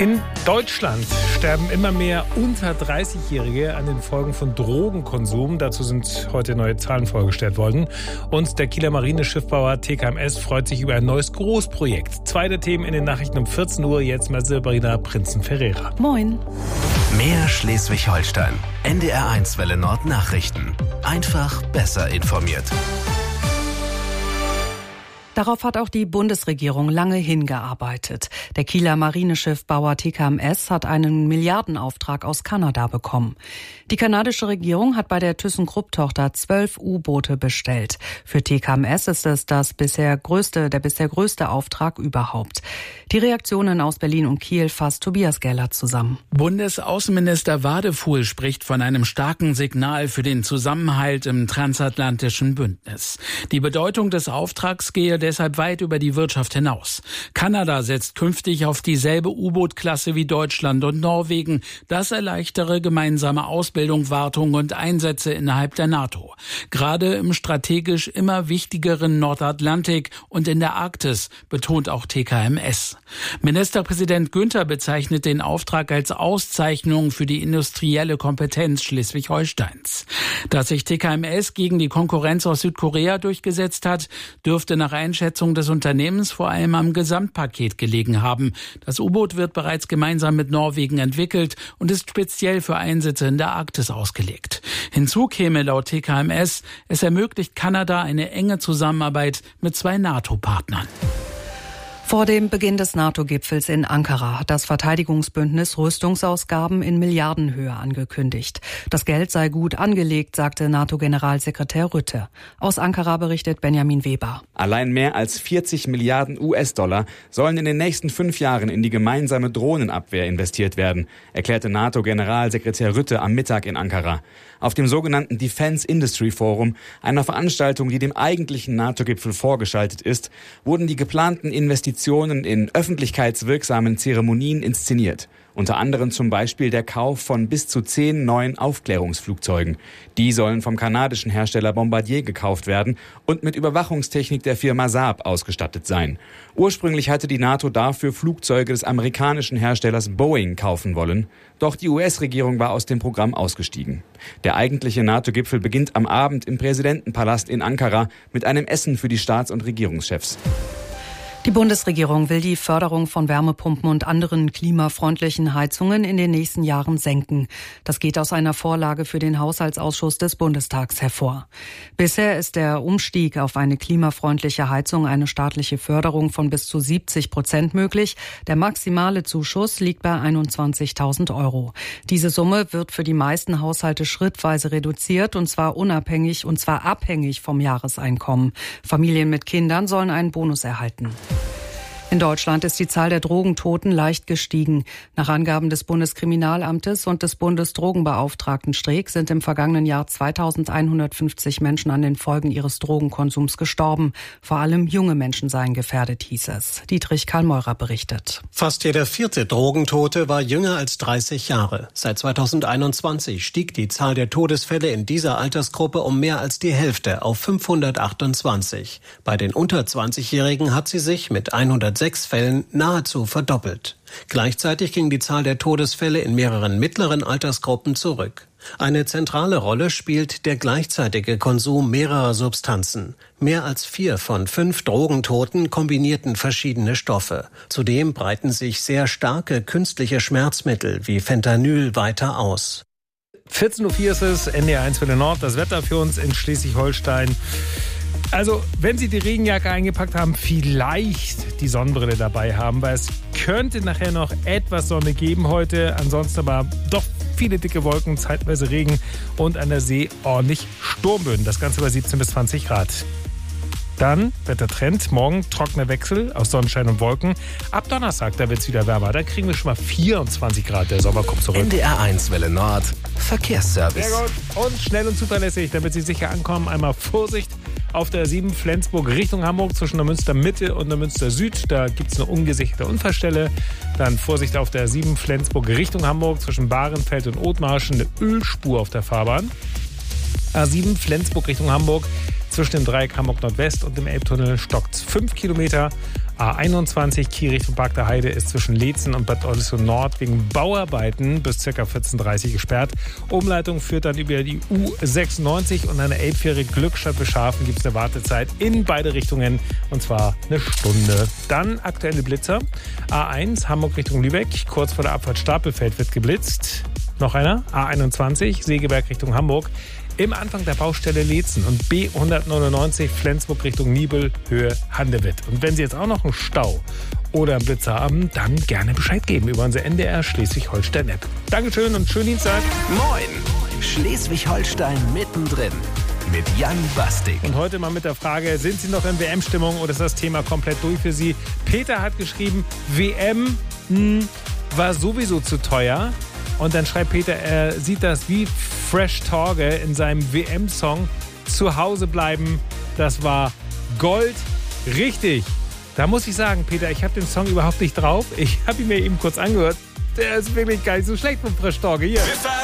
In Deutschland sterben immer mehr unter 30-Jährige an den Folgen von Drogenkonsum. Dazu sind heute neue Zahlen vorgestellt worden. Und der Kieler Marineschiffbauer TKMS freut sich über ein neues Großprojekt. Zweite Themen in den Nachrichten um 14 Uhr. Jetzt mal Sabrina Prinzen-Ferreira. Moin. Mehr Schleswig-Holstein. NDR1 Welle Nord Nachrichten. Einfach besser informiert. Darauf hat auch die Bundesregierung lange hingearbeitet. Der Kieler Marineschiffbauer TKMS hat einen Milliardenauftrag aus Kanada bekommen. Die kanadische Regierung hat bei der ThyssenKrupp-Tochter 12 U-Boote bestellt. Für TKMS ist es der bisher größte Auftrag überhaupt. Die Reaktionen aus Berlin und Kiel fasst Tobias Geller zusammen. Bundesaußenminister Wadefuhl spricht von einem starken Signal für den Zusammenhalt im transatlantischen Bündnis. Die Bedeutung des Auftrags gehe deshalb weit über die Wirtschaft hinaus. Kanada setzt künftig auf dieselbe U-Boot-Klasse wie Deutschland und Norwegen. Das erleichtere gemeinsame Ausbildung, Wartung und Einsätze innerhalb der NATO. Gerade im strategisch immer wichtigeren Nordatlantik und in der Arktis, betont auch TKMS. Ministerpräsident Günther bezeichnet den Auftrag als Auszeichnung für die industrielle Kompetenz Schleswig-Holsteins. Dass sich TKMS gegen die Konkurrenz aus Südkorea durchgesetzt hat, dürfte nach Einschätzung des Unternehmens vor allem am Gesamtpaket gelegen haben. Das U-Boot wird bereits gemeinsam mit Norwegen entwickelt und ist speziell für Einsätze in der Arktis ausgelegt. Hinzu käme laut TKMS, es ermöglicht Kanada eine enge Zusammenarbeit mit 2 NATO-Partnern. Vor dem Beginn des NATO-Gipfels in Ankara hat das Verteidigungsbündnis Rüstungsausgaben in Milliardenhöhe angekündigt. Das Geld sei gut angelegt, sagte NATO-Generalsekretär Rutte. Aus Ankara berichtet Benjamin Weber. Allein mehr als 40 Milliarden US-Dollar sollen in den nächsten 5 Jahren in die gemeinsame Drohnenabwehr investiert werden, erklärte NATO-Generalsekretär Rutte am Mittag in Ankara. Auf dem sogenannten Defense Industry Forum, einer Veranstaltung, die dem eigentlichen NATO-Gipfel vorgeschaltet ist, wurden die geplanten Investitionen in öffentlichkeitswirksamen Zeremonien inszeniert. Unter anderem zum Beispiel der Kauf von bis zu 10 neuen Aufklärungsflugzeugen. Die sollen vom kanadischen Hersteller Bombardier gekauft werden und mit Überwachungstechnik der Firma Saab ausgestattet sein. Ursprünglich hatte die NATO dafür Flugzeuge des amerikanischen Herstellers Boeing kaufen wollen. Doch die US-Regierung war aus dem Programm ausgestiegen. Der eigentliche NATO-Gipfel beginnt am Abend im Präsidentenpalast in Ankara mit einem Essen für die Staats- und Regierungschefs. Die Bundesregierung will die Förderung von Wärmepumpen und anderen klimafreundlichen Heizungen in den nächsten Jahren senken. Das geht aus einer Vorlage für den Haushaltsausschuss des Bundestags hervor. Bisher ist der Umstieg auf eine klimafreundliche Heizung eine staatliche Förderung von bis zu 70% möglich. Der maximale Zuschuss liegt bei 21.000 €. Diese Summe wird für die meisten Haushalte schrittweise reduziert und zwar abhängig vom Jahreseinkommen. Familien mit Kindern sollen einen Bonus erhalten. In Deutschland ist die Zahl der Drogentoten leicht gestiegen. Nach Angaben des Bundeskriminalamtes und des Bundesdrogenbeauftragten Streeck sind im vergangenen Jahr 2150 Menschen an den Folgen ihres Drogenkonsums gestorben. Vor allem junge Menschen seien gefährdet, hieß es. Dietrich Karl-Meurer berichtet. Fast jeder 4. Drogentote war jünger als 30 Jahre. Seit 2021 stieg die Zahl der Todesfälle in dieser Altersgruppe um mehr als die Hälfte auf 528. Bei den unter 20-Jährigen hat sie sich mit 106 Fällen nahezu verdoppelt. Gleichzeitig ging die Zahl der Todesfälle in mehreren mittleren Altersgruppen zurück. Eine zentrale Rolle spielt der gleichzeitige Konsum mehrerer Substanzen. Mehr als 4 von 5 Drogentoten kombinierten verschiedene Stoffe. Zudem breiten sich sehr starke künstliche Schmerzmittel wie Fentanyl weiter aus. 14.04 Uhr ist es, NDR1 Welle Nord, das Wetter für uns in Schleswig-Holstein. Also, wenn Sie die Regenjacke eingepackt haben, vielleicht die Sonnenbrille dabei haben, weil es könnte nachher noch etwas Sonne geben heute. Ansonsten aber doch viele dicke Wolken, zeitweise Regen und an der See ordentlich Sturmböen. Das Ganze bei 17 bis 20 Grad. Dann Wettertrend, morgen trockener Wechsel aus Sonnenschein und Wolken. Ab Donnerstag, da wird es wieder wärmer. Dann kriegen wir schon mal 24 Grad, der Sommer kommt zurück. NDR1 Welle Nord, Verkehrsservice. Sehr gut und schnell und zuverlässig, damit Sie sicher ankommen. Einmal Vorsicht auf der 7 Flensburg Richtung Hamburg zwischen der Münster Mitte und der Münster Süd. Da gibt es eine ungesicherte Unfallstelle. Dann Vorsicht auf der 7 Flensburg Richtung Hamburg zwischen Bahrenfeld und Othmarschen. Eine Ölspur auf der Fahrbahn. A7 Flensburg Richtung Hamburg zwischen dem Dreieck Hamburg Nordwest und dem Elbtunnel stockt 5 Kilometer. A21 Kiel Richtung Park der Heide ist zwischen Leetzen und Bad Oldesloe Nord wegen Bauarbeiten bis ca. 14:30 Uhr gesperrt. Umleitung führt dann über die U96 und an der Elbfähre Glückstadt bis Schafen gibt es eine Wartezeit in beide Richtungen und zwar eine Stunde. Dann aktuelle Blitzer. A1 Hamburg Richtung Lübeck, kurz vor der Abfahrt Stapelfeld wird geblitzt. Noch einer, A21 Segeberg Richtung Hamburg. Im Anfang der Baustelle Leetzen und B199 Flensburg Richtung Nibel, Höhe Handewitt. Und wenn Sie jetzt auch noch einen Stau oder einen Blitzer haben, dann gerne Bescheid geben über unsere NDR Schleswig-Holstein-App. Dankeschön und schönen Dienstag. Moin! Schleswig-Holstein mittendrin mit Jan Bastik. Und heute mal mit der Frage, sind Sie noch in WM-Stimmung oder ist das Thema komplett durch für Sie? Peter hat geschrieben, WM war sowieso zu teuer. Und dann schreibt Peter, er sieht das wie Fresh Torge in seinem WM-Song Zu Hause bleiben. Das war Gold. Richtig. Da muss ich sagen, Peter, ich habe den Song überhaupt nicht drauf. Ich habe ihn mir eben kurz angehört. Der ist wirklich gar nicht so schlecht von Fresh Torge. Hier.